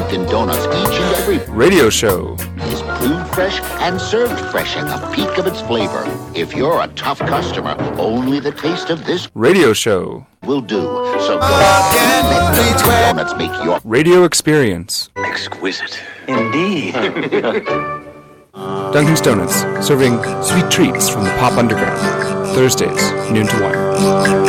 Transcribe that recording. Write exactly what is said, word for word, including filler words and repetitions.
Dunkin' Donuts each and every Radio show. is brewed fresh and served fresh at the peak of its flavor. If you're a tough customer, only the taste of this Radio show. will do. So go let Dunkin' Donuts make your Radio experience. Exquisite. Indeed. Dunkin's Donuts, serving sweet treats from the pop underground. Thursdays, noon to one.